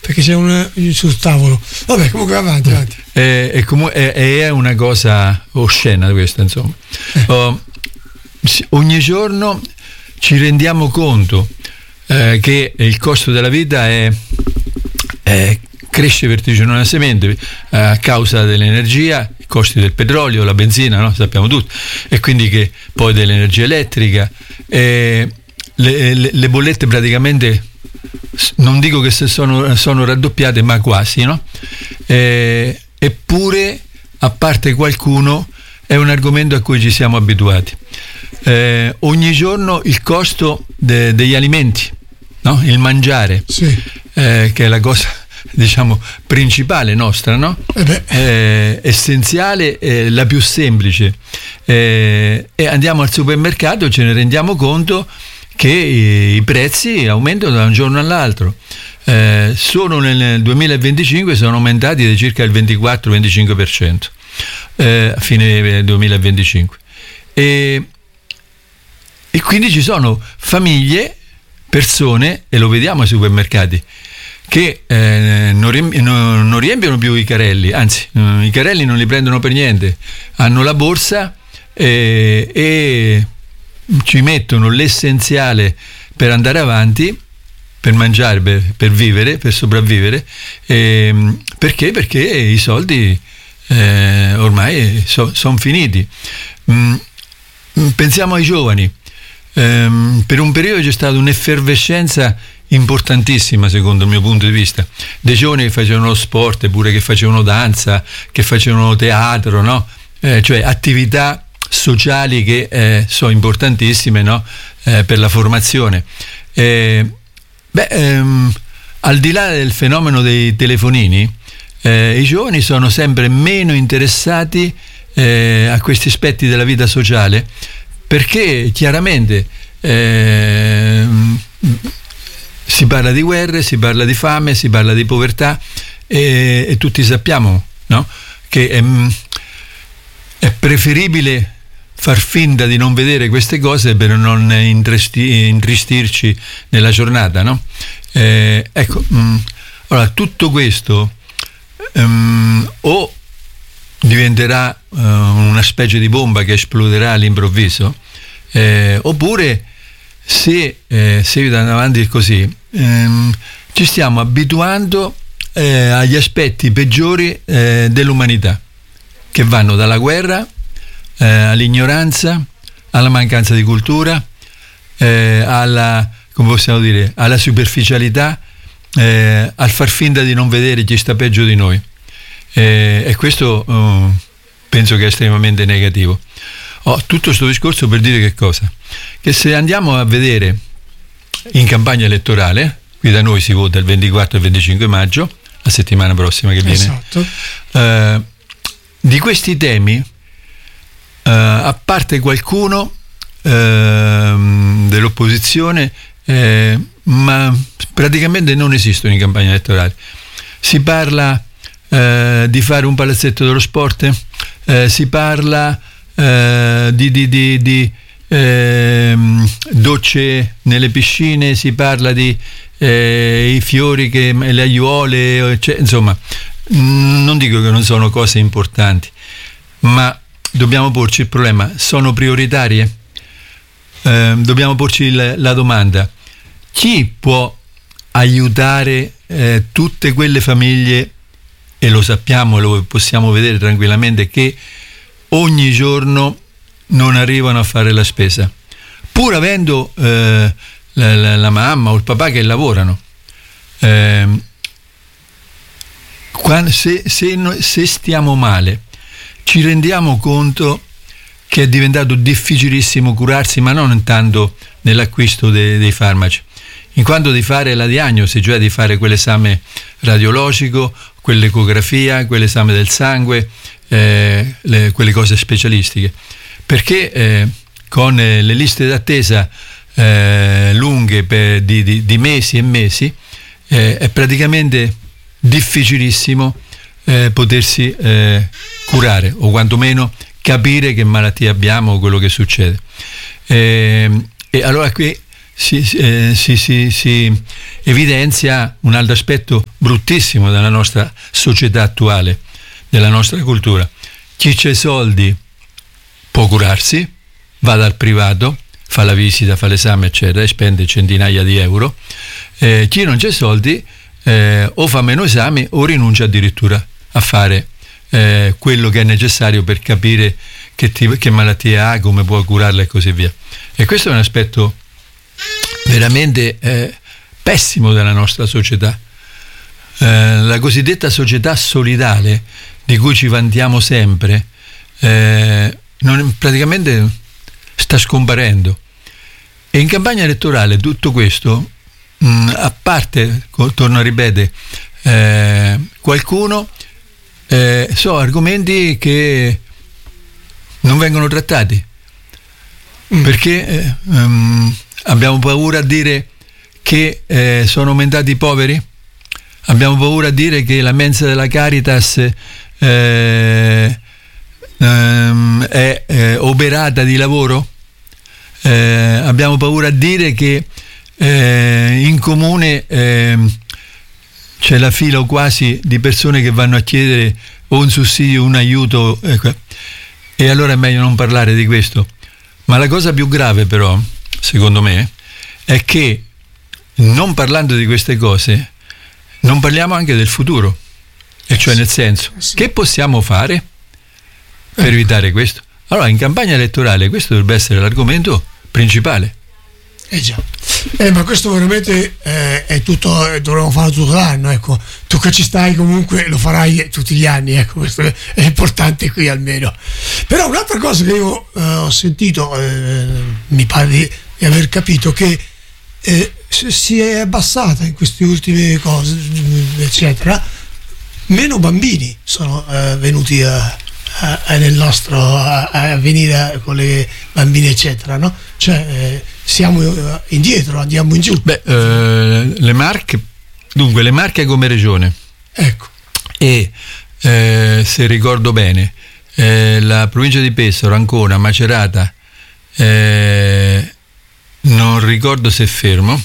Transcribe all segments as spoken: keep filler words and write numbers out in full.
perché c'è un sul tavolo. Vabbè, comunque avanti, avanti. È, è, comu- è, è una cosa oscena questa, insomma. Eh. Oh, ogni giorno ci rendiamo conto eh, che il costo della vita è, è cresce vertiginosamente eh, a causa dell'energia, i costi del petrolio, la benzina, no? Sappiamo tutti, e quindi che poi dell'energia elettrica, eh, le, le, le bollette praticamente, non dico che sono, sono raddoppiate, ma quasi, no? Eh, eppure, a parte qualcuno, è un argomento a cui ci siamo abituati. Eh, ogni giorno il costo de, degli alimenti, no? Il mangiare, sì. eh, che è la cosa, diciamo, principale nostra, no? Eh beh. Eh, essenziale, eh, la più semplice, eh, e andiamo al supermercato e ce ne rendiamo conto che i, i prezzi aumentano da un giorno all'altro. Eh, solo nel duemilaventicinque sono aumentati di circa il ventiquattro venticinque per cento eh, a fine duemilaventicinque, e, e quindi ci sono famiglie, persone, e lo vediamo ai supermercati, che eh, non, riempi- non, non riempiono più i carrelli, anzi eh, i carrelli non li prendono per niente, hanno la borsa eh, e ci mettono l'essenziale per andare avanti, per mangiare, per, per vivere, per sopravvivere, eh, perché? Perché i soldi eh, ormai so, sono finiti. Mm, pensiamo ai giovani. Eh, per un periodo c'è stata un'effervescenza importantissima, secondo il mio punto di vista, dei giovani che facevano sport, pure che facevano danza, che facevano teatro, no? Eh, cioè attività sociali che eh, sono importantissime, no? Eh, per la formazione. Eh, beh, ehm, al di là del fenomeno dei telefonini, eh, i giovani sono sempre meno interessati eh, a questi aspetti della vita sociale, perché chiaramente eh, si parla di guerre, si parla di fame, si parla di povertà, e, e tutti sappiamo, no? Che è, è preferibile far finta di non vedere queste cose per non intristi, intristirci nella giornata, no? Eh, ecco, mh, allora tutto questo um, o diventerà uh, una specie di bomba che esploderà all'improvviso, eh, oppure se eh, seguita avanti così ehm, ci stiamo abituando eh, agli aspetti peggiori eh, dell'umanità, che vanno dalla guerra eh, all'ignoranza, alla mancanza di cultura, eh, alla, come possiamo dire, alla superficialità, eh, al far finta di non vedere chi sta peggio di noi, eh, e questo uh, penso che è estremamente negativo. Oh, tutto questo discorso per dire che cosa? Che se andiamo a vedere in campagna elettorale, qui da noi si vota il ventiquattro e il venticinque maggio, la settimana prossima che viene, esatto. eh, di questi temi, eh, a parte qualcuno eh, dell'opposizione, eh, ma praticamente non esistono in campagna elettorale. Si parla eh, di fare un palazzetto dello sport, eh, si parla Uh, di, di, di, di eh, docce nelle piscine, si parla di eh, i fiori, che, le aiuole, cioè, insomma, non dico che non sono cose importanti, ma dobbiamo porci il problema: sono prioritarie? Eh, dobbiamo porci il, la domanda: chi può aiutare eh, tutte quelle famiglie, e lo sappiamo, lo possiamo vedere tranquillamente, che ogni giorno non arrivano a fare la spesa, pur avendo eh, la, la, la mamma o il papà che lavorano. Eh, quando, se, se, no, se stiamo male, ci rendiamo conto che è diventato difficilissimo curarsi, ma non tanto nell'acquisto de, dei farmaci, in quanto di fare la diagnosi, cioè di fare quell'esame radiologico, quell'ecografia, quell'esame del sangue, eh, le, quelle cose specialistiche, perché eh, con eh, le liste d'attesa eh, lunghe per, di, di, di mesi e mesi, eh, è praticamente difficilissimo eh, potersi eh, curare, o quantomeno capire che malattia abbiamo o quello che succede. Eh, e allora qui si, eh, si, si, si evidenzia un altro aspetto bruttissimo della nostra società attuale, della nostra cultura. Chi c'ha i soldi può curarsi, va dal privato, fa la visita, fa l'esame eccetera e spende centinaia di euro. Eh, chi non c'ha i soldi eh, o fa meno esami o rinuncia addirittura a fare eh, quello che è necessario per capire che, ti, che malattia ha, come può curarla e così via. E questo è un aspetto veramente eh, pessimo della nostra società. Eh, la cosiddetta società solidale di cui ci vantiamo sempre eh, non, praticamente sta scomparendo, e in campagna elettorale tutto questo mh, a parte, torno a ripetere, eh, qualcuno eh, sono argomenti che non vengono trattati mm. perché eh, um, abbiamo paura a dire che eh, sono aumentati i poveri, abbiamo paura a dire che la mensa della Caritas eh, ehm, è eh, oberata di lavoro, eh, abbiamo paura a dire che eh, in comune eh, c'è la fila quasi di persone che vanno a chiedere o un sussidio o un aiuto, ecco. E allora è meglio non parlare di questo. Ma la cosa più grave però, secondo me, è che non parlando di queste cose non parliamo anche del futuro, e cioè nel senso, che possiamo fare per evitare questo? Allora in campagna elettorale questo dovrebbe essere l'argomento principale. Eh già, eh, ma questo veramente eh, è tutto, eh, dovremmo farlo tutto l'anno, ecco. Tu che ci stai comunque lo farai tutti gli anni, ecco, questo è, è importante qui almeno. Però un'altra cosa che io eh, ho sentito, eh, mi pare di, di aver capito, che eh, si è abbassata in queste ultime cose, eccetera, meno bambini sono eh, venuti a, a, a nel nostro a, a venire con le bambine eccetera, no? Cioè eh, siamo indietro, andiamo in giù. Beh, eh, le Marche, dunque le Marche come regione, ecco, e eh, se ricordo bene eh, la provincia di Pesaro, Ancona, Macerata, eh, non ricordo se Fermo,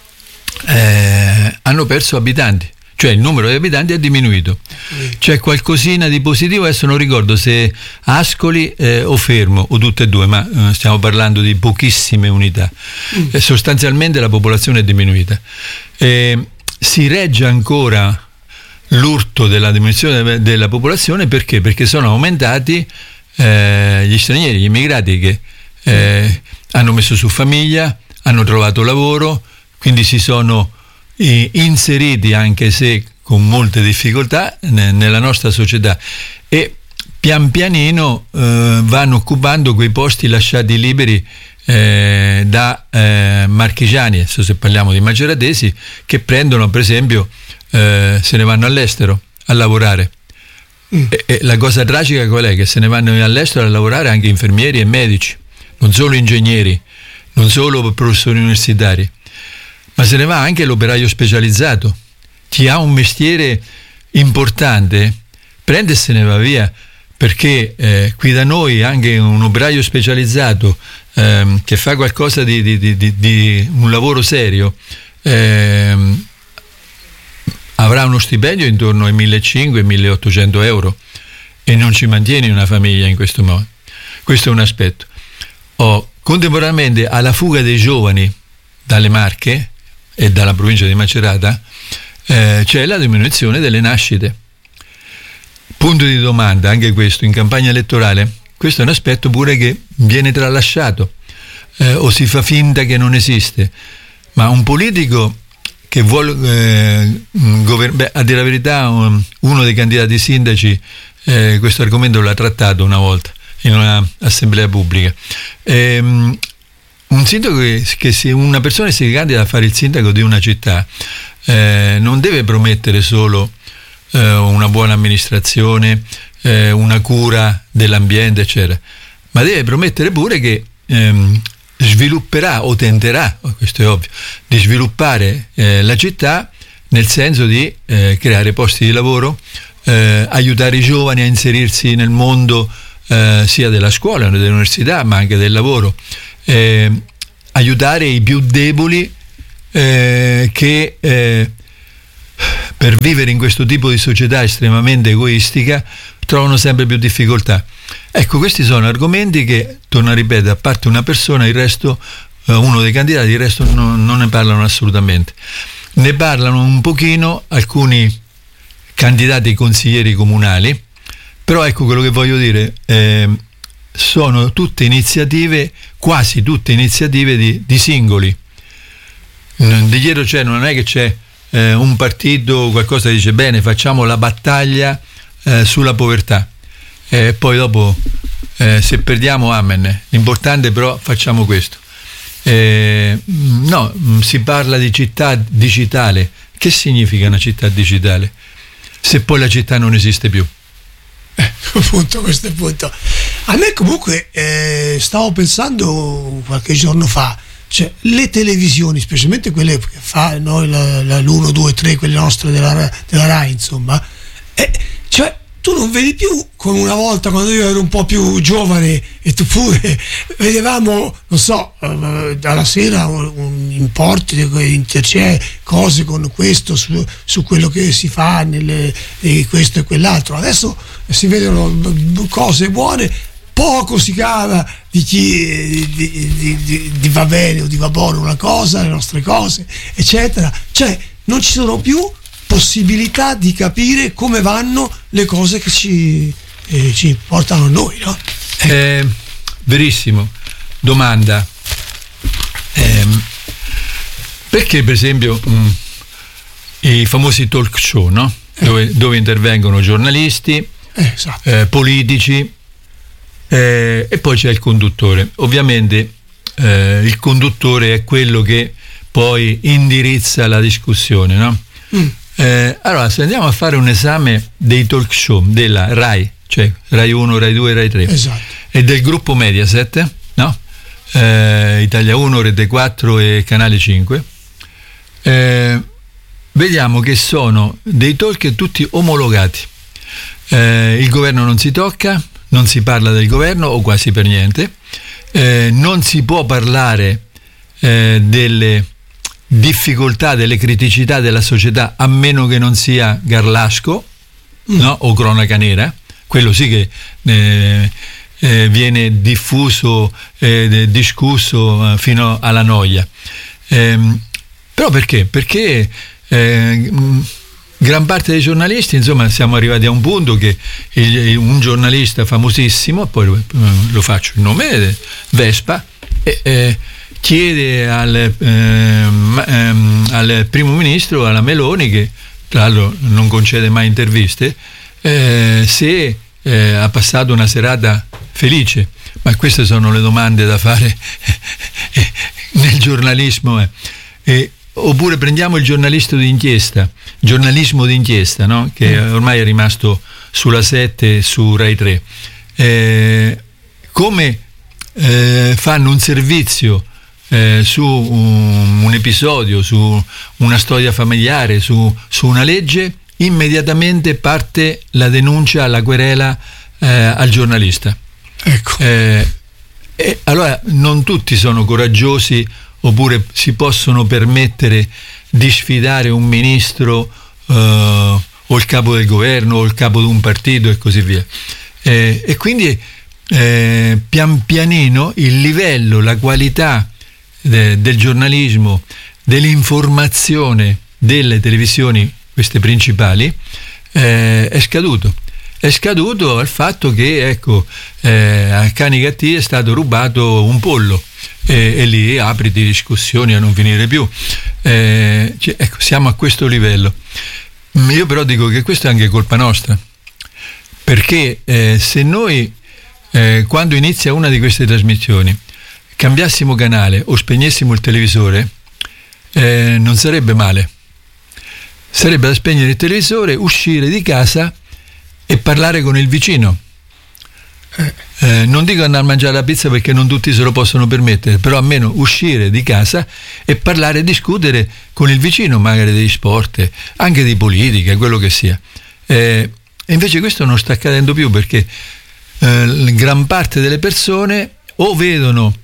eh, hanno perso abitanti, cioè il numero di abitanti è diminuito. C'è qualcosina di positivo, adesso non ricordo se Ascoli eh, o Fermo o tutte e due, ma eh, stiamo parlando di pochissime unità. Mm. Eh, sostanzialmente la popolazione è diminuita. Eh, si regge ancora l'urto della diminuzione della popolazione perché? Perché sono aumentati eh, gli stranieri, gli immigrati che eh, hanno messo su famiglia, hanno trovato lavoro, quindi si sono eh, inseriti, anche se con molte difficoltà, ne, nella nostra società, e pian pianino eh, vanno occupando quei posti lasciati liberi eh, da eh, marchigiani, adesso se parliamo di maceratesi, che prendono per esempio, eh, se ne vanno all'estero a lavorare. Mm. E, e la cosa tragica qual è? Che se ne vanno all'estero a lavorare anche infermieri e medici, non solo ingegneri, non solo professori universitari, ma se ne va anche l'operaio specializzato. Chi ha un mestiere importante prende e se ne va via, perché eh, qui da noi anche un operaio specializzato ehm, che fa qualcosa di, di, di, di, di un lavoro serio ehm, avrà uno stipendio intorno ai millecinquecento milleottocento euro e non ci mantieni una famiglia in questo modo. Questo è un aspetto. Oh, contemporaneamente alla fuga dei giovani dalle Marche e dalla provincia di Macerata eh, c'è la diminuzione delle nascite. Punto di domanda, anche questo in campagna elettorale, questo è un aspetto pure che viene tralasciato eh, o si fa finta che non esiste, ma un politico che vuole eh, govern- beh, a dire la verità, un, uno dei candidati sindaci eh, questo argomento l'ha trattato una volta in una assemblea pubblica. Ehm, un sindaco che, che si, una persona che si candida a fare il sindaco di una città eh, non deve promettere solo eh, una buona amministrazione, eh, una cura dell'ambiente eccetera, ma deve promettere pure che ehm, svilupperà o tenterà, questo è ovvio, di sviluppare eh, la città nel senso di eh, creare posti di lavoro, eh, aiutare i giovani a inserirsi nel mondo eh, sia della scuola, dell'università, ma anche del lavoro, eh, aiutare i più deboli eh, che eh, per vivere in questo tipo di società estremamente egoistica trovano sempre più difficoltà. Ecco, questi sono argomenti che, torno a ripetere, a parte una persona, il resto, eh, uno dei candidati, il resto non, non ne parlano assolutamente. Ne parlano un pochino alcuni candidati consiglieri comunali, però ecco quello che voglio dire, eh, sono tutte iniziative, quasi tutte iniziative di, di singoli. Di dietro c'è, non è che c'è eh, un partito, qualcosa che dice bene, facciamo la battaglia eh, sulla povertà, e eh, poi dopo eh, se perdiamo amen, l'importante però facciamo questo. Eh, no, si parla di città digitale. Che significa una città digitale se poi la città non esiste più? Eh, appunto, questo è il punto. A me comunque eh, stavo pensando qualche giorno fa, cioè le televisioni, specialmente quelle che fa noi la, la, l'uno, due, tre, quelle nostre della, della Rai, insomma, eh, cioè tu non vedi più come una volta quando io ero un po' più giovane e tu pure, vedevamo, non so, uh, alla sera un, un importo di cose con questo su, su quello che si fa nelle, e questo e quell'altro. Adesso si vedono cose buone, poco si cava di chi di, di, di, di va bene o di va buono una cosa, le nostre cose, eccetera. Cioè non ci sono più possibilità di capire come vanno le cose che ci, eh, ci portano a noi, no? Eh, verissimo. Domanda. Eh, perché per esempio mh, i famosi talk show, no? Eh. Dove, dove intervengono giornalisti, eh, esatto. eh, politici, eh, e poi c'è il conduttore. Ovviamente eh, il conduttore è quello che poi indirizza la discussione, no? Mm. Eh, allora, se andiamo a fare un esame dei talk show della Rai, cioè Rai uno, Rai due, Rai tre, esatto, e del gruppo Mediaset, no? Eh, Italia uno, Rete quattro e Canale cinque, eh, vediamo che sono dei talk tutti omologati. Eh, il governo non si tocca, non si parla del governo o quasi per niente, eh, non si può parlare eh, delle difficoltà, delle criticità della società, a meno che non sia Garlasco, mm. no? O cronaca nera, quello sì che eh, eh, viene diffuso, eh, discusso eh, fino alla noia. Eh, però perché? Perché eh, gran parte dei giornalisti, insomma, siamo arrivati a un punto che il, un giornalista famosissimo, poi lo, lo faccio il nome, Vespa, eh, eh, chiede al, ehm, ehm, al primo ministro, alla Meloni, che tra l'altro non concede mai interviste, eh, se eh, ha passato una serata felice. Ma queste sono le domande da fare nel giornalismo. Eh. Eh, oppure prendiamo il giornalista d'inchiesta, giornalismo d'inchiesta, no? Che ormai è rimasto sulla sette e su Rai tre. Eh, come eh, fanno un servizio Eh, su un, un episodio, su una storia familiare, su, su una legge, immediatamente parte la denuncia, la querela eh, al giornalista. Ecco. Eh, e allora non tutti sono coraggiosi oppure si possono permettere di sfidare un ministro eh, o il capo del governo o il capo di un partito e così via. Eh, e quindi eh, pian pianino il livello, la qualità del giornalismo, dell'informazione delle televisioni, queste principali, eh, è scaduto. È scaduto al fatto che, ecco, eh, a Canicattì è stato rubato un pollo e, e lì apri di discussioni a non finire più. Eh, cioè, ecco, siamo a questo livello. Io però dico che questa è anche colpa nostra, perché eh, se noi, eh, quando inizia una di queste trasmissioni, cambiassimo canale o spegnessimo il televisore, eh, non sarebbe male. Sarebbe da spegnere il televisore, uscire di casa e parlare con il vicino. Eh, non dico andare a mangiare la pizza perché non tutti se lo possono permettere, però almeno uscire di casa e parlare e discutere con il vicino, magari degli sport, anche di politica, quello che sia. Eh, e invece questo non sta accadendo più, perché eh, gran parte delle persone o vedono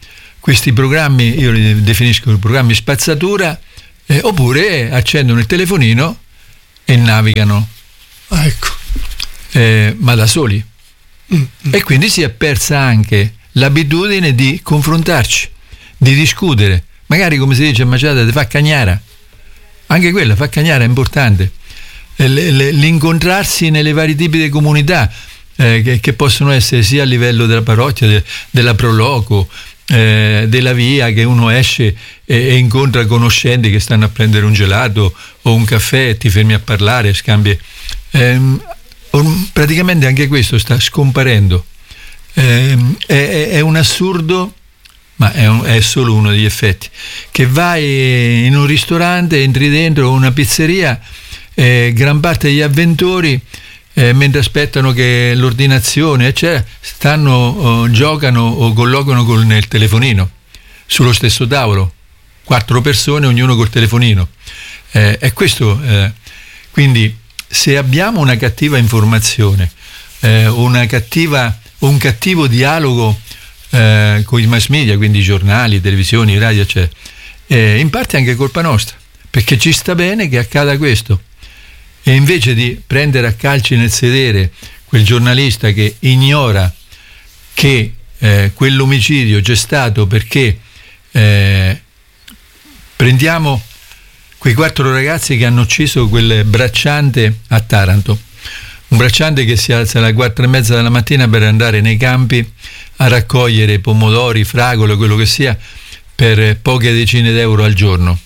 questi programmi, io li definisco programmi spazzatura, eh, oppure accendono il telefonino e navigano, ah, ecco. eh, ma da soli. Mm, mm. E quindi si è persa anche l'abitudine di confrontarci, di discutere, magari come si dice a Maciata, di fa cagnara, anche quella fa cagnara è importante, eh, l- l- l'incontrarsi nelle vari tipi di comunità, eh, che, che possono essere sia a livello della parrocchia, de- della proloco, eh, della via, che uno esce e, e incontra conoscenti che stanno a prendere un gelato o un caffè, ti fermi a parlare, scambi. Ehm, praticamente anche questo sta scomparendo. Ehm, è, è un assurdo, ma è, un, è solo uno degli effetti, che vai in un ristorante, entri dentro una pizzeria, eh, gran parte degli avventori, eh, mentre aspettano che l'ordinazione eccetera, stanno, oh, giocano o collocano con il telefonino sullo stesso tavolo, quattro persone ognuno col telefonino, eh, è questo, eh, quindi se abbiamo una cattiva informazione, eh, una cattiva, un cattivo dialogo eh, con i mass media, quindi giornali, televisioni, radio eccetera, eh, in parte è anche colpa nostra, perché ci sta bene che accada questo. E invece di prendere a calci nel sedere quel giornalista che ignora che eh, quell'omicidio c'è stato perché eh, prendiamo quei quattro ragazzi che hanno ucciso quel bracciante a Taranto, un bracciante che si alza alle quattro e mezza della mattina per andare nei campi a raccogliere pomodori, fragole, quello che sia, per poche decine d'euro al giorno.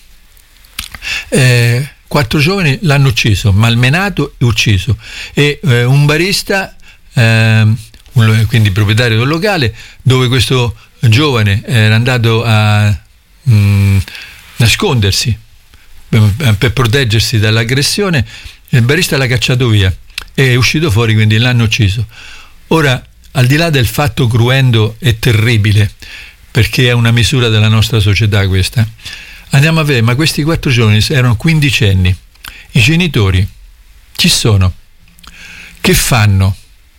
Eh, Quattro giovani l'hanno ucciso, malmenato e ucciso. E eh, un barista, eh, un, quindi proprietario del locale, dove questo giovane era andato a mh, nascondersi per, per proteggersi dall'aggressione, il barista l'ha cacciato via e è uscito fuori, quindi l'hanno ucciso. Ora, al di là del fatto cruento e terribile, perché è una misura della nostra società questa, andiamo a vedere, ma questi quattro giovani erano quindicenni, i genitori ci sono, che fanno?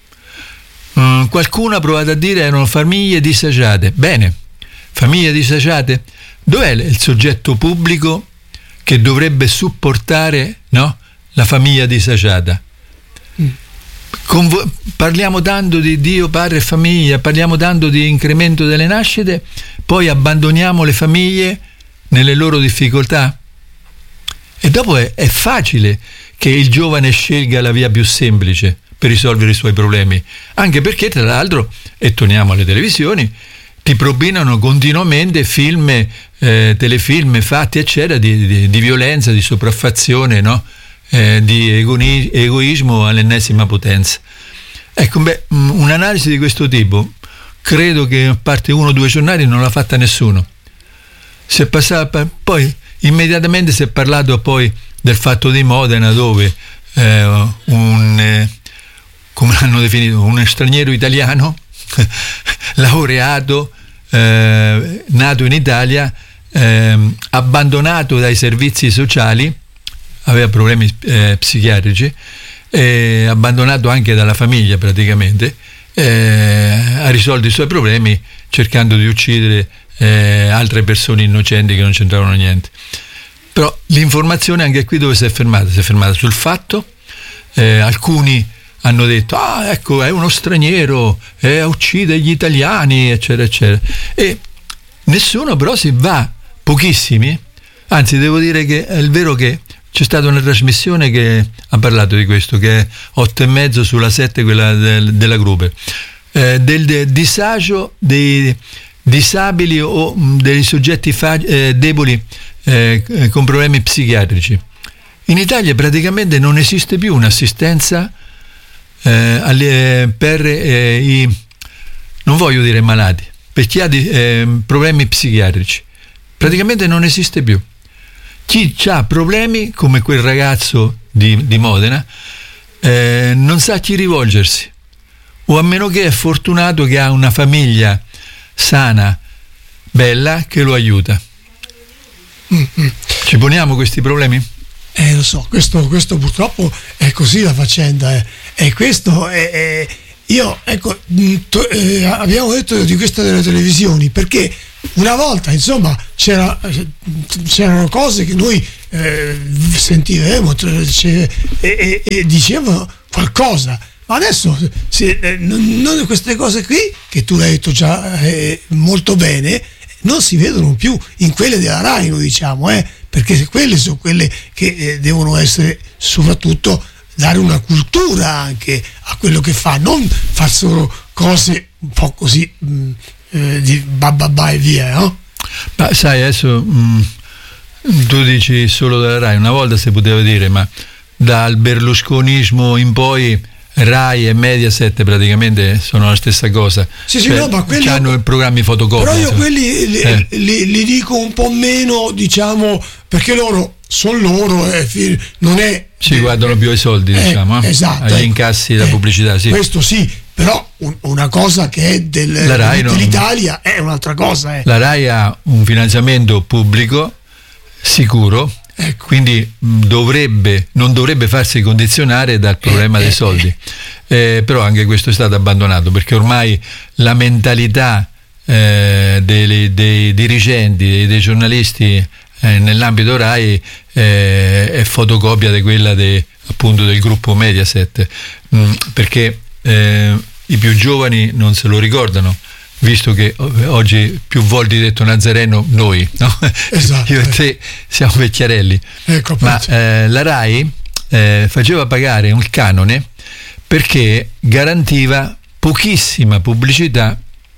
Mm, qualcuno ha provato a dire erano famiglie disagiate. Bene, famiglie disagiate, dov'è il soggetto pubblico che dovrebbe supportare, no, la famiglia disagiata? Mm. Convo- parliamo tanto di Dio, Padre e famiglia, parliamo tanto di incremento delle nascite, poi abbandoniamo le famiglie nelle loro difficoltà, e dopo è, è facile che il giovane scelga la via più semplice per risolvere i suoi problemi, anche perché tra l'altro, e torniamo alle televisioni, ti propinano continuamente film, eh, telefilm, fatti eccetera di, di, di violenza, di sopraffazione, no? eh, di egoni- egoismo all'ennesima potenza. Ecco, beh, un'analisi di questo tipo credo che a parte uno o due giornali non l'ha fatta nessuno. Si è passata, poi immediatamente si è parlato poi del fatto di Modena, dove eh, un eh, come l'hanno definito, un straniero italiano laureato, eh, nato in Italia, eh, abbandonato dai servizi sociali, aveva problemi eh, psichiatrici, eh, abbandonato anche dalla famiglia praticamente, eh, ha risolto i suoi problemi cercando di uccidere Eh, altre persone innocenti che non c'entravano niente. Però l'informazione anche qui dove si è fermata? Si è fermata sul fatto, eh, alcuni hanno detto ah ecco è uno straniero, eh, uccide gli italiani eccetera eccetera, e nessuno però si va, pochissimi, anzi devo dire che è il vero che c'è stata una trasmissione che ha parlato di questo, che è otto e mezzo sulla sette, quella del, della Gruber, eh, del, del disagio dei disabili o dei soggetti fa- eh, deboli eh, con problemi psichiatrici. In Italia praticamente non esiste più un'assistenza eh, alle, per eh, i, non voglio dire malati, per chi ha di, eh, problemi psichiatrici. Praticamente non esiste più. Chi ha problemi come quel ragazzo di, di Modena eh, non sa a chi rivolgersi, o a meno che è fortunato che ha una famiglia sana, bella, che lo aiuta. Mm-hmm. Ci poniamo questi problemi? Eh, lo so, questo, questo purtroppo è così la faccenda. Eh. E questo è, è io, ecco, to, eh, abbiamo detto di questo delle televisioni, perché una volta insomma c'era, c'erano cose che noi eh, sentivamo e, e, e dicevano qualcosa, ma adesso se, eh, non, non queste cose qui che tu l'hai detto già eh, molto bene non si vedono più in quelle della Rai, noi diciamo, eh, perché quelle sono quelle che eh, devono essere soprattutto dare una cultura anche a quello che fa, non far solo cose un po' così mh, eh, di bababà e via, no? Ma sai, adesso mh, tu dici solo della Rai, una volta si poteva dire, ma dal berlusconismo in poi Rai e Mediaset praticamente sono la stessa cosa. Sì, sì, cioè, no, ma quelli hanno i programmi fotocopia. Però io insomma. quelli li, eh. li, li dico un po' meno, diciamo, perché loro sono loro, eh, non è... Si guardano più ai soldi, eh, diciamo, eh? esatto, agli eh, incassi della eh, pubblicità, sì. Questo sì, però un, una cosa che è del, La Rai dell'Italia non... è un'altra cosa. Eh. La Rai ha un finanziamento pubblico sicuro, ecco. Quindi dovrebbe, non dovrebbe farsi condizionare dal problema eh, dei soldi. Eh, però anche questo è stato abbandonato, perché ormai la mentalità eh, dei, dei dirigenti, dei, dei giornalisti eh, nell'ambito Rai eh, è fotocopia di quella de, appunto del gruppo Mediaset, mm, perché eh, i più giovani non se lo ricordano, visto che oggi più volte detto Nazareno noi, no? Esatto. Io e te siamo vecchiarelli, ecco, ma eh, la Rai eh, faceva pagare un canone perché garantiva pochissima pubblicità,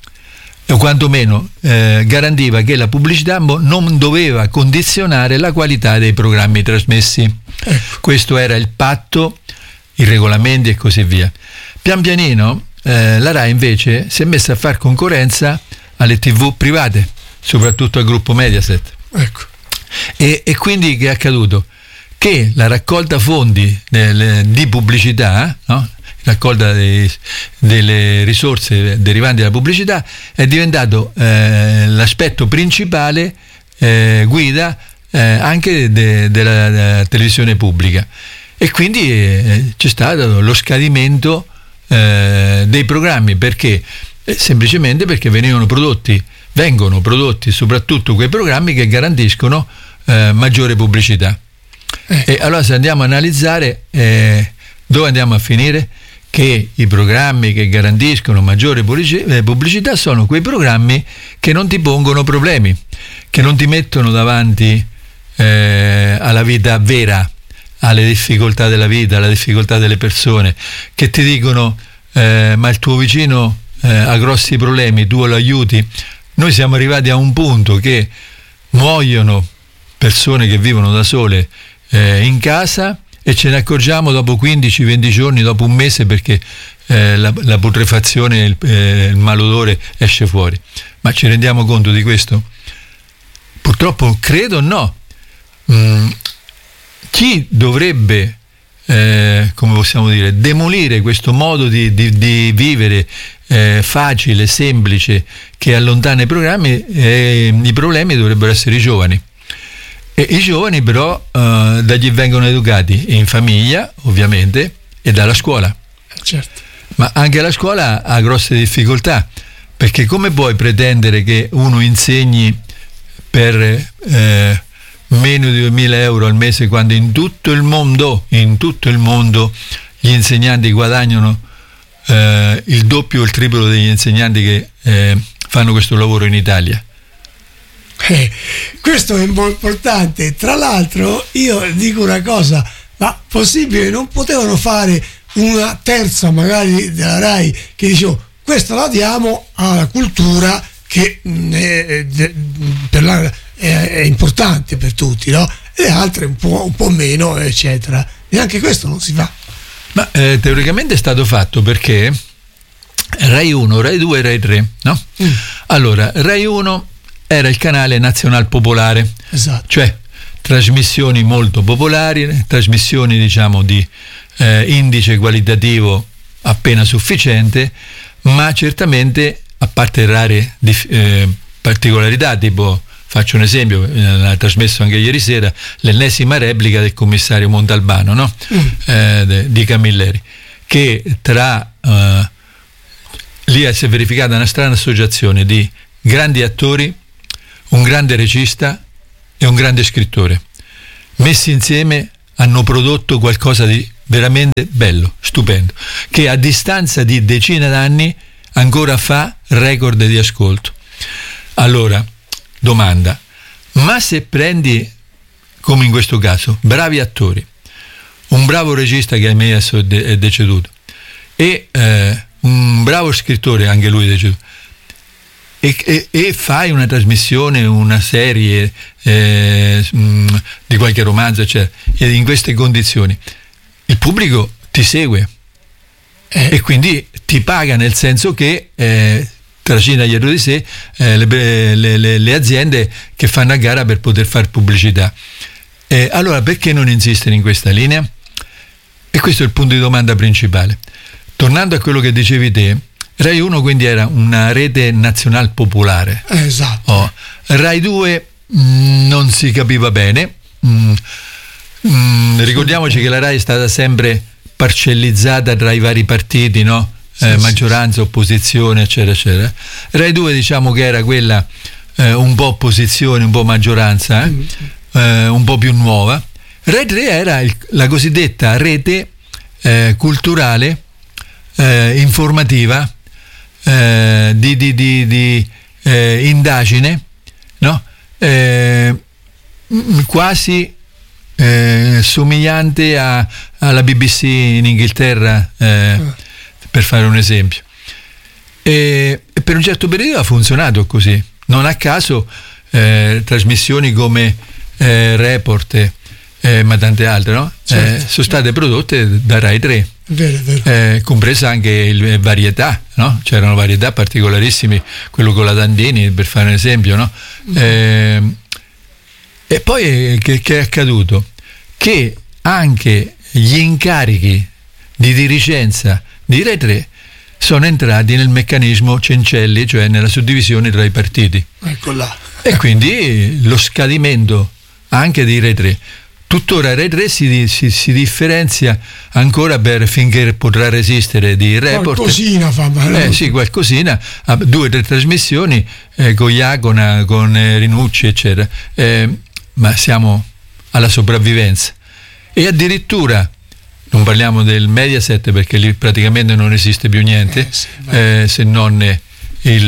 o quantomeno eh, garantiva che la pubblicità non doveva condizionare la qualità dei programmi trasmessi. Ecco. Questo era il patto, i regolamenti e così via. Pian pianino eh, la Rai invece si è messa a fare concorrenza alle tivù private, soprattutto al gruppo Mediaset. Ecco. E, e quindi che è accaduto? Che la raccolta fondi del, di pubblicità, no? raccolta dei, delle risorse derivanti dalla pubblicità è diventato eh, l'aspetto principale eh, guida eh, anche de, della, della televisione pubblica, e quindi eh, c'è stato lo scadimento eh, dei programmi, perché eh, semplicemente perché venivano prodotti vengono prodotti soprattutto quei programmi che garantiscono eh, maggiore pubblicità. Eh. E allora se andiamo a analizzare eh, dove andiamo a finire? Che i programmi che garantiscono maggiore pubblicità sono quei programmi che non ti pongono problemi, che non ti mettono davanti eh, alla vita vera, alle difficoltà della vita, alle difficoltà delle persone, che ti dicono eh, ma il tuo vicino eh, ha grossi problemi, tu lo aiuti. Noi siamo arrivati a un punto che muoiono persone che vivono da sole eh, in casa, e ce ne accorgiamo dopo quindici venti giorni, dopo un mese, perché eh, la, la putrefazione, il, eh, il malodore esce fuori. Ma ci rendiamo conto di questo? Purtroppo credo no. Mm, chi dovrebbe, eh, come possiamo dire, demolire questo modo di, di, di vivere eh, facile, semplice, che allontana i programmi, eh, i problemi dovrebbero essere i giovani. E i giovani però uh, da chi vengono educati? In famiglia, ovviamente, e dalla scuola. Certo. Ma anche la scuola ha grosse difficoltà, perché come puoi pretendere che uno insegni per eh, meno di duemila euro al mese, quando in tutto il mondo, in tutto il mondo gli insegnanti guadagnano eh, il doppio o il triplo degli insegnanti che eh, fanno questo lavoro in Italia? Eh, questo è molto importante. Tra l'altro io dico una cosa, ma possibile non potevano fare una terza magari della Rai che dicevo questa la diamo alla cultura che è, per la, è, è importante per tutti, no? E le altre un po', un po' meno, eccetera. E anche questo non si fa. Ma eh, teoricamente è stato fatto, perché Rai uno, Rai due e Rai tre, no? Mm. Allora, Rai uno era il canale nazional popolare, esatto. Cioè trasmissioni molto popolari, trasmissioni diciamo di eh, indice qualitativo appena sufficiente, ma certamente, a parte rare eh, particolarità, tipo, faccio un esempio, eh, l'ha trasmesso anche ieri sera, l'ennesima replica del commissario Montalbano, no? mm. eh, de, di Camilleri, che tra eh, lì si è verificata una strana associazione di grandi attori un grande regista e un grande scrittore. Messi insieme hanno prodotto qualcosa di veramente bello, stupendo, che a distanza di decine d'anni ancora fa record di ascolto. Allora, domanda, ma se prendi, come in questo caso, bravi attori, un bravo regista che ahimè è deceduto e eh, un bravo scrittore, anche lui è deceduto, e, e, e fai una trasmissione, una serie eh, mh, di qualche romanzo, eccetera, e in queste condizioni il pubblico ti segue eh. e quindi ti paga, nel senso che eh, trascina dietro di sé eh, le, le, le, le aziende che fanno a gara per poter fare pubblicità. Eh, allora perché non insistere in questa linea? E questo è il punto di domanda principale. Tornando a quello che dicevi te, Rai uno quindi era una rete nazionale popolare. Esatto. Oh, Rai due mh, non si capiva bene. Mh, mh, ricordiamoci che la Rai è stata sempre parcellizzata tra i vari partiti, no? Sì, eh, sì, maggioranza, opposizione, eccetera, eccetera. Rai due diciamo che era quella eh, un po' opposizione, un po' maggioranza, eh? Mm. Eh, un po' più nuova. Rai tre era il, la cosiddetta rete eh, culturale, eh, informativa, eh, di, di, di, di eh, indagine, no? Eh, quasi eh, somigliante a, alla B B C in Inghilterra, eh, per fare un esempio. E, e per un certo periodo ha funzionato così. Non a caso eh, trasmissioni come eh, Report, eh, ma tante altre, no? Certo. eh, sono state prodotte da Rai tre, vero, vero. Eh, compresa anche il varietà, no? C'erano varietà particolarissimi, quello con la Dandini per fare un esempio, no? Mm. Eh, e poi che, che è accaduto? Che anche gli incarichi di dirigenza di Rai tre sono entrati nel meccanismo Cencelli, cioè nella suddivisione tra i partiti. Ecco là. E quindi lo scadimento anche di Rai tre. Tuttora Rai tre si, si, si differenzia ancora per finché potrà resistere di Report. Qualcosina fa male. Eh sì, qualcosina, ha due o tre trasmissioni eh, con Iacona, con eh, Rinucci, eccetera. Eh, ma siamo alla sopravvivenza. E addirittura, non parliamo del Mediaset perché lì praticamente non esiste più niente, eh, sì, eh, se non il,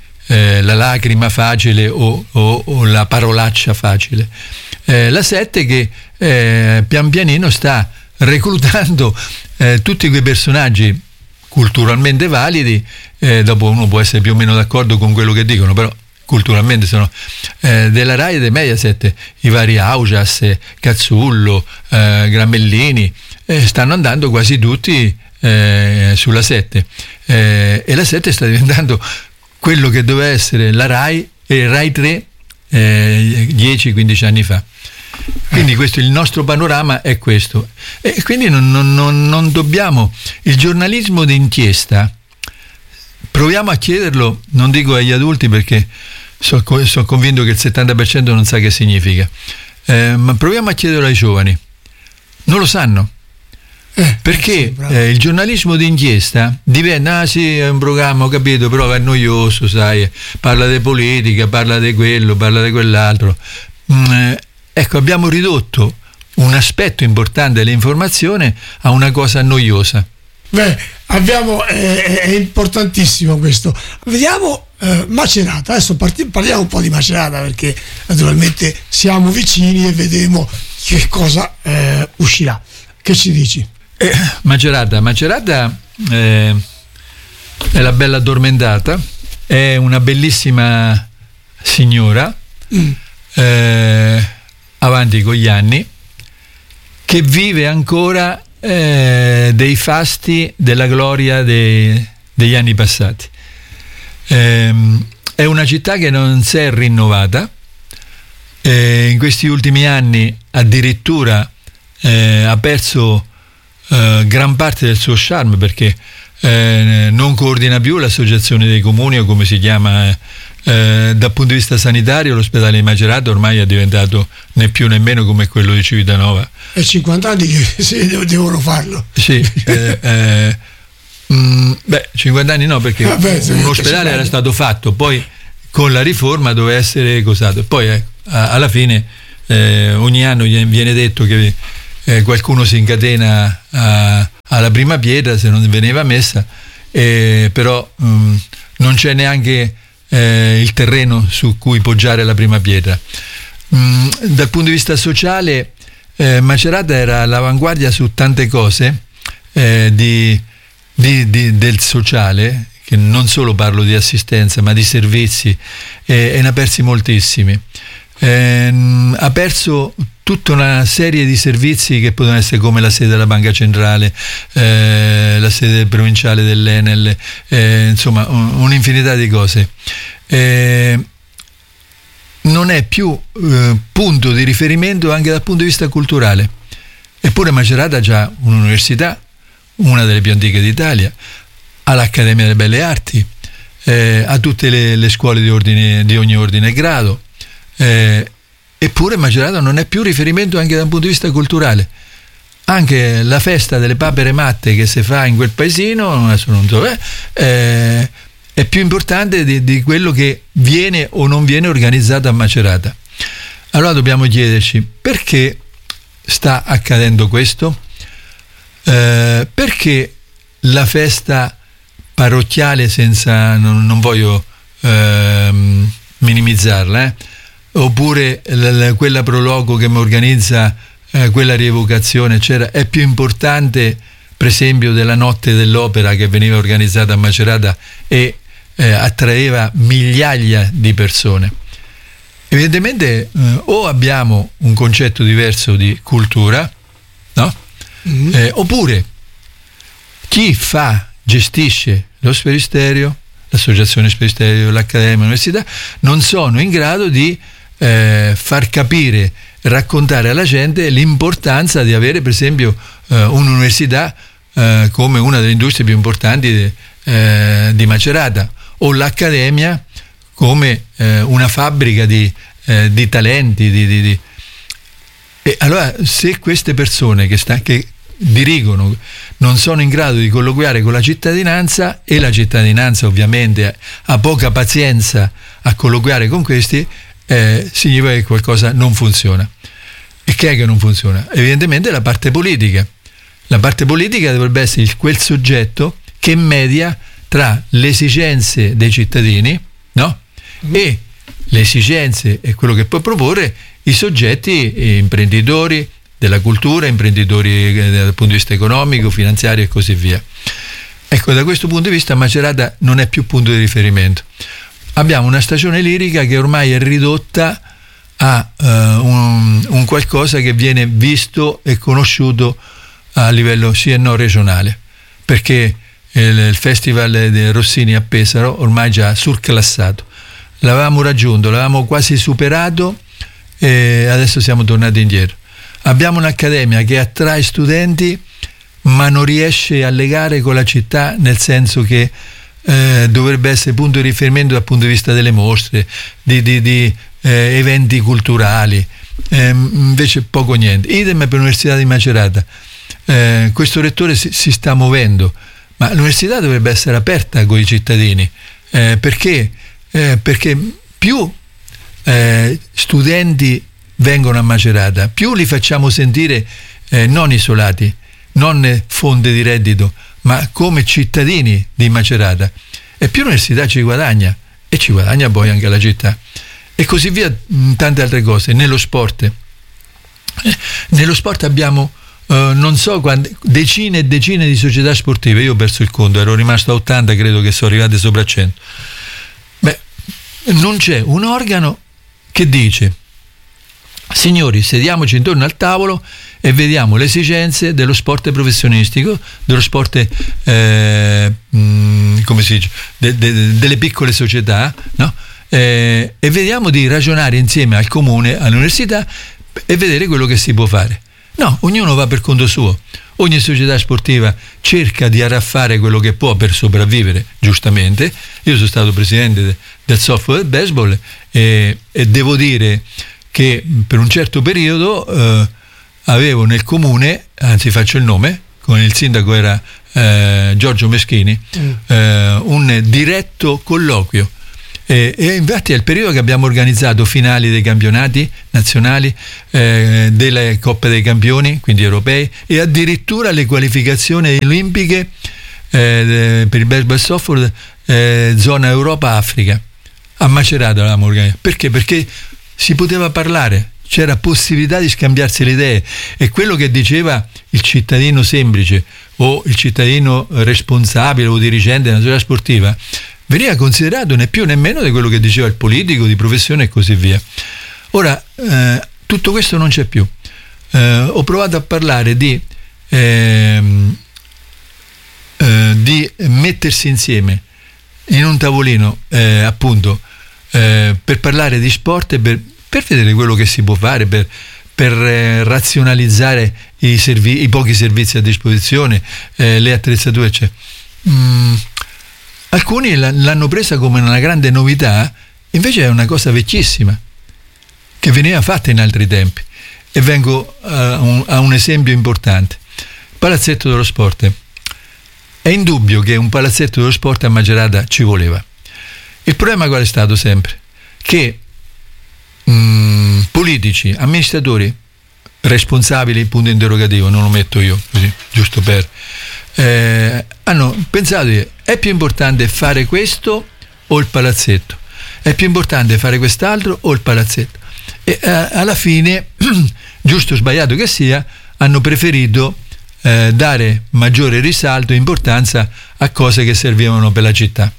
eh, la lacrima facile o, o, o la parolaccia facile. Eh, la sette che eh, pian pianino sta reclutando eh, tutti quei personaggi culturalmente validi, eh, dopo uno può essere più o meno d'accordo con quello che dicono, però culturalmente sono eh, della Rai e dei Mediaset, i vari Augias, Cazzullo, eh, Gramellini, eh, stanno andando quasi tutti eh, sulla sette, eh, e la sette sta diventando quello che doveva essere la Rai e Rai tre eh, dieci quindici anni fa. Quindi questo, il nostro panorama è questo, e quindi non, non, non, non dobbiamo, il giornalismo d'inchiesta proviamo a chiederlo, non dico agli adulti perché sono so convinto che il settanta per cento non sa che significa, eh, ma proviamo a chiederlo ai giovani, non lo sanno. Eh, perché sì, eh, il giornalismo d'inchiesta diventa, ah sì, è un programma, ho capito, però è noioso, sai, parla di politica, parla di quello, parla di quell'altro. Mm, eh, ecco, abbiamo ridotto un aspetto importante dell'informazione a una cosa noiosa. Beh, abbiamo, eh, è importantissimo questo. Vediamo eh, Macerata, adesso parti, parliamo un po' di Macerata perché naturalmente siamo vicini e vedremo che cosa eh, uscirà. Che ci dici? Eh, Macerata, Macerata eh, è la bella addormentata, è una bellissima signora, mm. eh, avanti con gli anni, che vive ancora eh, dei fasti della gloria dei, degli anni passati. Eh, è una città che non si è rinnovata, eh, in questi ultimi anni addirittura eh, ha perso Uh, gran parte del suo charme perché eh, non coordina più l'associazione dei comuni, o come si chiama eh, dal punto di vista sanitario. L'ospedale di Macerata ormai è diventato né più né meno come quello di Civitanova. È cinquanta anni che sì, devono farlo. Sì, eh, eh, mh, beh, cinquanta anni no, perché Vabbè, un ospedale era stato fatto, poi con la riforma doveva essere cosato. E poi eh, alla fine eh, ogni anno viene detto che eh, qualcuno si incatena a, alla prima pietra se non veniva messa, eh, però mh, non c'è neanche eh, il terreno su cui poggiare la prima pietra. Mh, dal punto di vista sociale eh, Macerata era all'avanguardia su tante cose eh, di, di, di, del sociale, che non solo parlo di assistenza ma di servizi, eh, e ne ha persi moltissimi. Eh, ha perso tutta una serie di servizi che potevano essere come la sede della Banca Centrale, eh, la sede provinciale dell'Enel, eh, insomma un, un'infinità di cose. Eh, non è più eh, punto di riferimento anche dal punto di vista culturale. Eppure Macerata ha già un'università, una delle più antiche d'Italia, ha l'Accademia delle Belle Arti, eh, ha tutte le, le scuole di, ordine, di ogni ordine e grado, eh, eppure Macerata non è più riferimento anche da un punto di vista culturale. Anche la festa delle papere matte che si fa in quel paesino, adesso non so, eh, eh, è più importante di, di quello che viene o non viene organizzato a Macerata. Allora dobbiamo chiederci perché sta accadendo questo, eh, perché la festa parrocchiale, senza non, non voglio ehm, minimizzarla, eh, oppure l- l- quella prologo che mi organizza eh, quella rievocazione, c'era, è più importante per esempio della notte dell'opera che veniva organizzata a Macerata e eh, attraeva migliaia di persone. Evidentemente eh, o abbiamo un concetto diverso di cultura, no? Mm-hmm. Eh, oppure chi fa, gestisce lo Sferisterio, l'associazione Sferisterio, l'Accademia, l'Università, non sono in grado di eh, far capire, raccontare alla gente l'importanza di avere per esempio eh, un'università eh, come una delle industrie più importanti de, eh, di Macerata, o l'Accademia come eh, una fabbrica di, eh, di talenti, di, di, di. E allora se queste persone che, sta, che dirigono non sono in grado di colloquiare con la cittadinanza, e la cittadinanza ovviamente ha poca pazienza a colloquiare con questi, eh, significa che qualcosa non funziona. E che è che non funziona? Evidentemente la parte politica. La parte politica dovrebbe essere quel soggetto che media tra le esigenze dei cittadini, no? Mm. E le esigenze e quello che può proporre i soggetti eh, imprenditori della cultura, imprenditori eh, dal punto di vista economico, finanziario e così via. Ecco, da questo punto di vista Macerata non è più punto di riferimento. Abbiamo una stagione lirica che ormai è ridotta a uh, un, un qualcosa che viene visto e conosciuto a livello sì e no regionale, perché il, il Festival di Rossini a Pesaro ormai già surclassato, l'avevamo raggiunto, l'avevamo quasi superato e adesso siamo tornati indietro. Abbiamo un'accademia che attrae studenti ma non riesce a legare con la città, nel senso che eh, dovrebbe essere punto di riferimento dal punto di vista delle mostre, di, di, di eh, eventi culturali, eh, invece poco niente. Idem per l'Università di Macerata. Eh, questo rettore si, si sta muovendo, ma l'università dovrebbe essere aperta con i cittadini, eh, perché? Eh, perché più eh, studenti vengono a Macerata, più li facciamo sentire eh, non isolati, non fonte di reddito, ma come cittadini di Macerata, e più l'università ci guadagna, e ci guadagna poi anche la città, e così via, tante altre cose. Nello sport eh, nello sport abbiamo Uh, non so quante, decine e decine di società sportive. Io ho perso il conto, ero rimasto a ottanta, credo che sono arrivate sopra cento. Beh, non c'è un organo che dice: signori, sediamoci intorno al tavolo e vediamo le esigenze dello sport professionistico, dello sport eh, mh, come si dice, de, de, de, delle piccole società, no? eh, e vediamo di ragionare insieme al comune, all'università, e vedere quello che si può fare. No, ognuno va per conto suo. Ogni società sportiva cerca di arraffare quello che può per sopravvivere, giustamente. Io sono stato presidente de, del softball e del baseball e, e devo dire che per un certo periodo eh, avevo nel comune, anzi faccio il nome, con il sindaco era eh, Giorgio Meschini, mm. eh, un diretto colloquio E, e infatti è il periodo che abbiamo organizzato finali dei campionati nazionali, eh, delle Coppe dei Campioni, quindi europei, e addirittura le qualificazioni olimpiche eh, per il baseball softball eh, zona Europa-Africa. A Macerata l'avevamo organizzato. Perché? Perché si poteva parlare, c'era possibilità di scambiarsi le idee, e quello che diceva il cittadino semplice o il cittadino responsabile o dirigente della società sportiva veniva considerato né più né meno di quello che diceva il politico di professione e così via. Ora eh, tutto questo non c'è più. Eh, ho provato a parlare di eh, eh, di mettersi insieme in un tavolino eh, appunto eh, per parlare di sport e per, per vedere quello che si può fare per, per eh, razionalizzare i, servi- i pochi servizi a disposizione, eh, le attrezzature eccetera. Mm, alcuni l'hanno presa come una grande novità, invece è una cosa vecchissima che veniva fatta in altri tempi. E vengo a un, a un esempio importante: palazzetto dello sport. È indubbio che un palazzetto dello sport a Macerata ci voleva. Il problema qual è stato sempre? Che mh, politici, amministratori responsabili, punto interrogativo, non lo metto io così, giusto per eh, hanno pensato che è più importante fare questo o il palazzetto, è più importante fare quest'altro o il palazzetto, e eh, alla fine, giusto o sbagliato che sia, hanno preferito eh, dare maggiore risalto e importanza a cose che servivano per la città.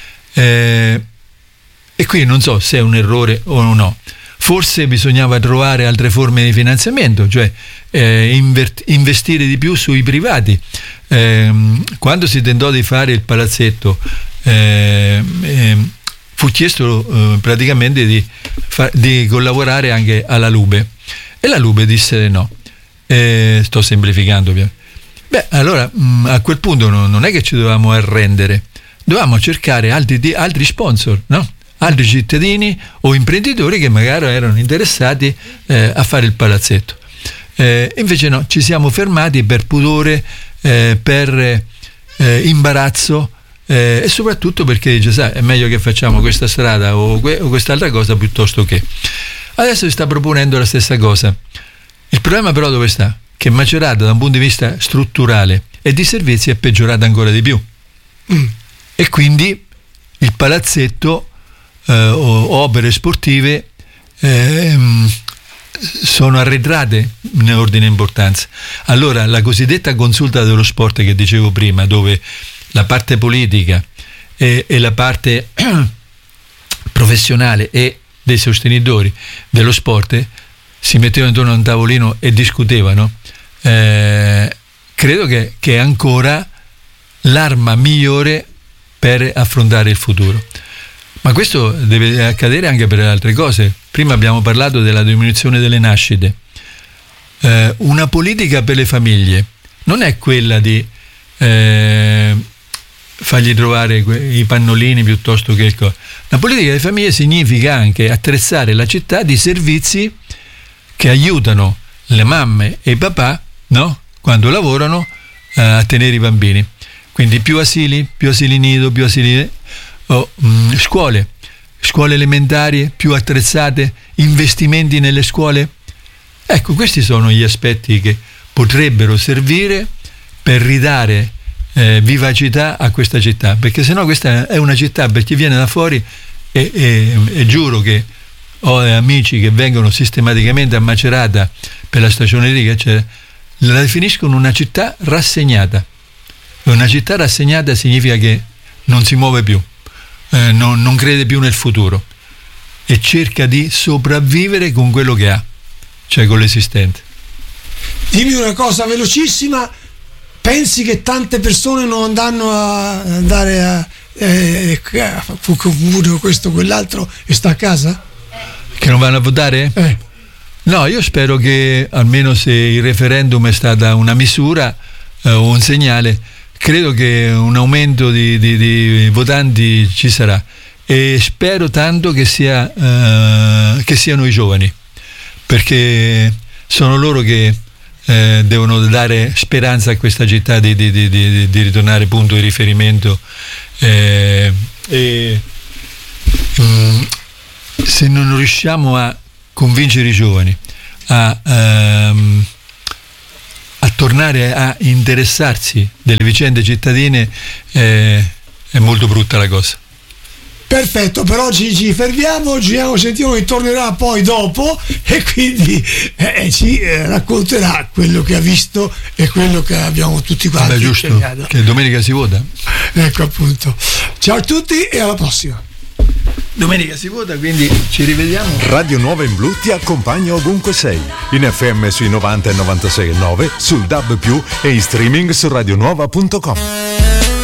Eh, e qui non so se è un errore o no. Forse bisognava trovare altre forme di finanziamento, cioè eh, invert- investire di più sui privati. Eh, quando si tentò di fare il palazzetto eh, eh, fu chiesto eh, praticamente di, fa- di collaborare anche alla Lube, e la Lube disse no. Eh, sto semplificando. Beh, allora mh, a quel punto no, non è che ci dovevamo arrendere, dovevamo cercare altri, altri sponsor, no? Altri cittadini o imprenditori che magari erano interessati eh, a fare il palazzetto. Eh, invece no, ci siamo fermati per pudore, eh, per eh, imbarazzo eh, e soprattutto perché dice, sai, è meglio che facciamo questa strada o, que- o quest'altra cosa piuttosto che. Adesso si sta proponendo la stessa cosa. Il problema però dove sta? Che Macerata da un punto di vista strutturale e di servizi è peggiorata ancora di più. Mm. E quindi il palazzetto Uh, opere sportive eh, sono arretrate in ordine di importanza. Allora la cosiddetta consulta dello sport che dicevo prima, dove la parte politica e, e la parte professionale e dei sostenitori dello sport si mettevano intorno a un tavolino e discutevano, eh, credo che, che è ancora l'arma migliore per affrontare il futuro. Ma questo deve accadere anche per le altre cose. Prima abbiamo parlato della diminuzione delle nascite. Eh, una politica per le famiglie non è quella di eh, fargli trovare i pannolini piuttosto che il co- la politica delle famiglie significa anche attrezzare la città di servizi che aiutano le mamme e i papà, no? Quando lavorano eh, a tenere i bambini. Quindi più asili, più asili nido, più asili Oh, mh, scuole, scuole elementari più attrezzate, investimenti nelle scuole. Ecco, questi sono gli aspetti che potrebbero servire per ridare eh, vivacità a questa città, perché sennò questa è una città per chi viene da fuori e, e, e giuro che ho amici che vengono sistematicamente a Macerata per la stagioneria, cioè, la definiscono una città rassegnata. Una città rassegnata significa che non si muove più. Eh, non, non crede più nel futuro e cerca di sopravvivere con quello che ha, cioè con l'esistente. Dimmi una cosa velocissima: pensi che tante persone non andranno a andare a, eh, a questo o quell'altro e sta a casa? Che non vanno a votare? Eh. No, io spero che almeno se il referendum è stata una misura eh, o un segnale, credo che un aumento di, di, di votanti ci sarà, e spero tanto che sia uh, che siano i giovani, perché sono loro che eh, devono dare speranza a questa città di, di, di, di, di ritornare punto di riferimento eh, e mh, se non riusciamo a convincere i giovani a, um, a tornare a interessarsi delle vicende cittadine, eh, è molto brutta la cosa. Perfetto, per oggi ci fermiamo. Giuliano Centino tornerà poi dopo e quindi eh, ci eh, racconterà quello che ha visto e quello che abbiamo tutti quanti. Vabbè, giusto, spiegato. Che domenica si vota. Ecco appunto. Ciao a tutti e alla prossima. Domenica si vota, quindi ci rivediamo. Radio Nuova in Blu ti accompagna ovunque sei, in F M sui novanta e novantasei e nove, sul D A B più, e in streaming su radionuova punto com.